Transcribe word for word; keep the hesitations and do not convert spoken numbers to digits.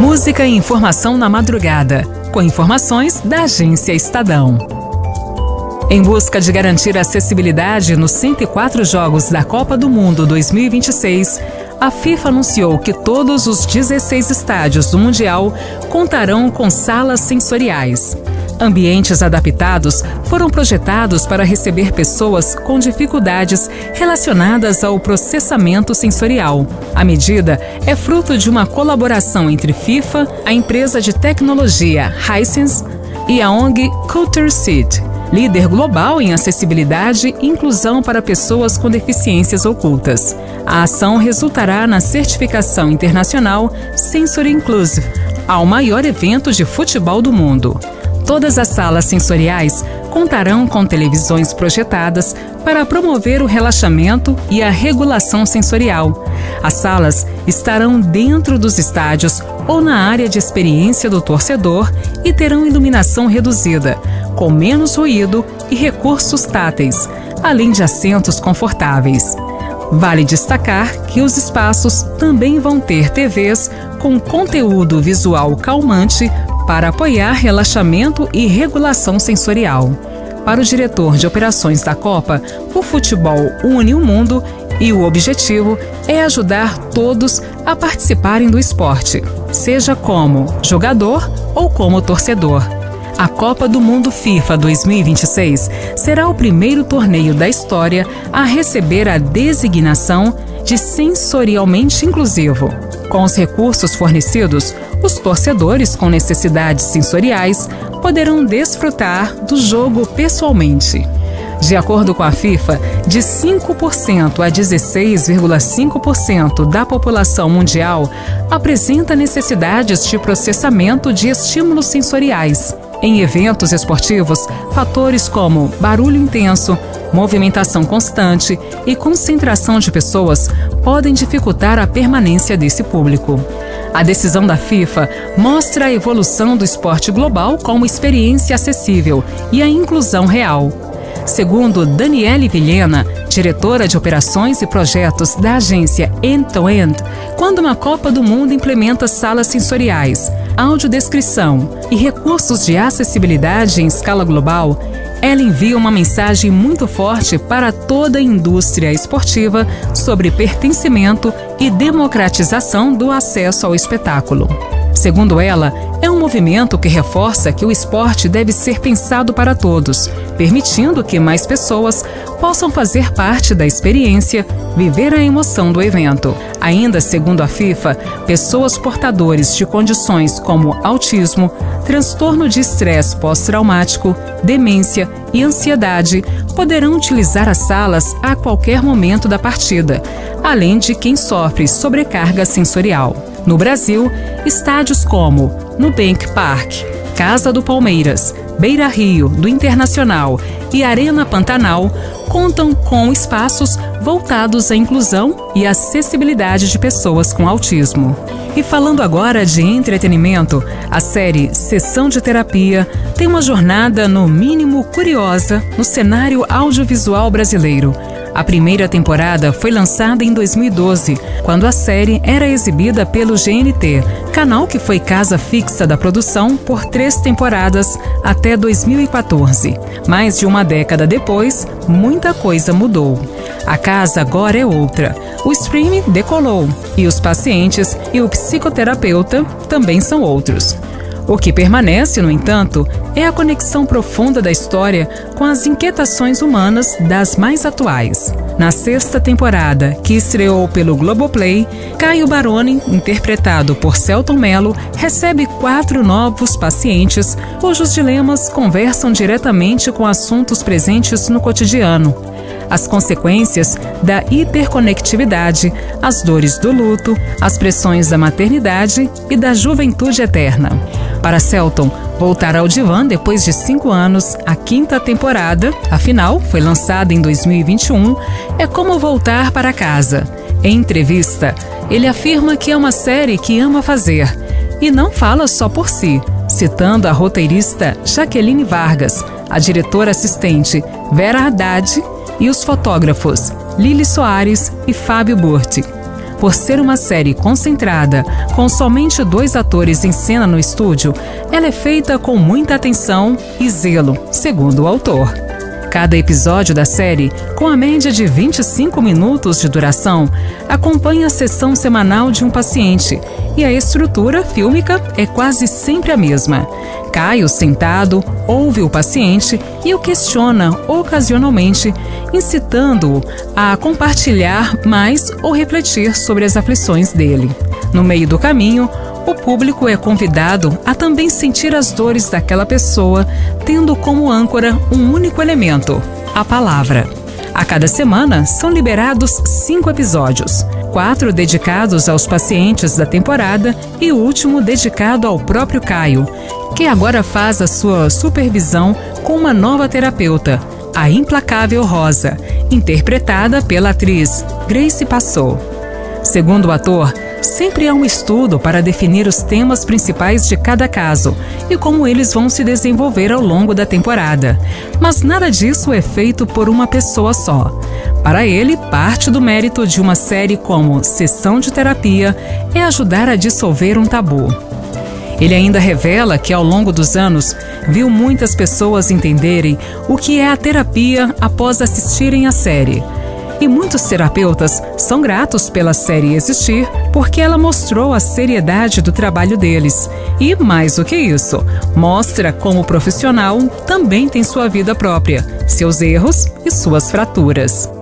Música e informação na madrugada, com informações da Agência Estadão. Em busca de garantir acessibilidade nos cento e quatro jogos da Copa do Mundo dois mil e vinte e seis, a FIFA anunciou que todos os dezesseis estádios do Mundial contarão com salas sensoriais. Ambientes adaptados foram projetados para receber pessoas com dificuldades relacionadas ao processamento sensorial. A medida é fruto de uma colaboração entre FIFA, a empresa de tecnologia Hisense e a O N G Culture Seed, líder global em acessibilidade e inclusão para pessoas com deficiências ocultas. A ação resultará na certificação internacional Sensory Inclusive, ao maior evento de futebol do mundo. Todas as salas sensoriais contarão com televisões projetadas para promover o relaxamento e a regulação sensorial. As salas estarão dentro dos estádios ou na área de experiência do torcedor e terão iluminação reduzida, com menos ruído e recursos táteis, além de assentos confortáveis. Vale destacar que os espaços também vão ter T Vs com conteúdo visual calmante para apoiar relaxamento e regulação sensorial. Para o diretor de operações da Copa, o futebol une o mundo e o objetivo é ajudar todos a participarem do esporte, seja como jogador ou como torcedor. A Copa do Mundo FIFA dois mil e vinte e seis será o primeiro torneio da história a receber a designação de sensorialmente inclusivo. Com os recursos fornecidos, os torcedores com necessidades sensoriais poderão desfrutar do jogo pessoalmente. De acordo com a FIFA, de cinco por cento a dezesseis vírgula cinco por cento da população mundial apresenta necessidades de processamento de estímulos sensoriais. Em eventos esportivos, fatores como barulho intenso, movimentação constante e concentração de pessoas podem dificultar a permanência desse público. A decisão da FIFA mostra a evolução do esporte global como experiência acessível e a inclusão real. Segundo Daniele Vilhena, diretora de operações e projetos da agência End-to-End, quando uma Copa do Mundo implementa salas sensoriais, audiodescrição e recursos de acessibilidade em escala global, ela envia uma mensagem muito forte para toda a indústria esportiva sobre pertencimento e democratização do acesso ao espetáculo. Segundo ela, é um movimento que reforça que o esporte deve ser pensado para todos, permitindo que mais pessoas possam fazer parte da experiência, viver a emoção do evento. Ainda segundo a FIFA, pessoas portadores de condições como autismo, transtorno de estresse pós-traumático, demência e ansiedade poderão utilizar as salas a qualquer momento da partida, além de quem sofre sobrecarga sensorial. No Brasil, estádios como Nubank Park, Casa do Palmeiras, Beira Rio, do Internacional e Arena Pantanal contam com espaços voltados à inclusão e acessibilidade de pessoas com autismo. E falando agora de entretenimento, a série Sessão de Terapia tem uma jornada no mínimo curiosa no cenário audiovisual brasileiro. A primeira temporada foi lançada em dois mil e doze, quando a série era exibida pelo G N T, canal que foi casa fixa da produção por três temporadas até dois mil e quatorze. Mais de uma década depois, muita coisa mudou. A casa agora é outra. O streaming decolou e os pacientes e o psicoterapeuta também são outros. O que permanece, no entanto, é a conexão profunda da história com as inquietações humanas das mais atuais. Na sexta temporada, que estreou pelo Globoplay, Caio Baroni, interpretado por Selton Mello, recebe quatro novos pacientes cujos dilemas conversam diretamente com assuntos presentes no cotidiano. As consequências da hiperconectividade, as dores do luto, as pressões da maternidade e da juventude eterna. Para Selton, voltar ao divã depois de cinco anos, a quinta temporada, afinal, foi lançada em dois mil e vinte e um, é como voltar para casa. Em entrevista, ele afirma que é uma série que ama fazer e não fala só por si, citando a roteirista Jaqueline Vargas, a diretora assistente Vera Haddad e os fotógrafos Lili Soares e Fábio Burti. Por ser uma série concentrada, com somente dois atores em cena no estúdio, ela é feita com muita atenção e zelo, segundo o autor. Cada episódio da série, com a média de vinte e cinco minutos de duração, acompanha a sessão semanal de um paciente e a estrutura fílmica é quase sempre a mesma. Caio, sentado, ouve o paciente e o questiona ocasionalmente, incitando-o a compartilhar mais ou refletir sobre as aflições dele. No meio do caminho, o público é convidado a também sentir as dores daquela pessoa, tendo como âncora um único elemento: a palavra. A cada semana são liberados cinco episódios, quatro dedicados aos pacientes da temporada e o último dedicado ao próprio Caio, que agora faz a sua supervisão com uma nova terapeuta, a implacável Rosa, interpretada pela atriz Grace Passou. Segundo o ator, sempre há um estudo para definir os temas principais de cada caso e como eles vão se desenvolver ao longo da temporada. Mas nada disso é feito por uma pessoa só. Para ele, parte do mérito de uma série como Sessão de Terapia é ajudar a dissolver um tabu. Ele ainda revela que, ao longo dos anos, viu muitas pessoas entenderem o que é a terapia após assistirem a série. E muitos terapeutas são gratos pela série existir porque ela mostrou a seriedade do trabalho deles. E, mais do que isso, mostra como o profissional também tem sua vida própria, seus erros e suas fraturas.